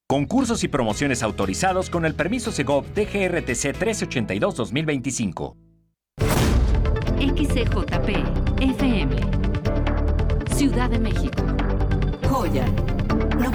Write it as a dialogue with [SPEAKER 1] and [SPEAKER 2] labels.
[SPEAKER 1] Concursos y promociones autorizados con el permiso Segov DGRTC 1382-2025.
[SPEAKER 2] XCJP FM, Ciudad de México. Joya 95.9.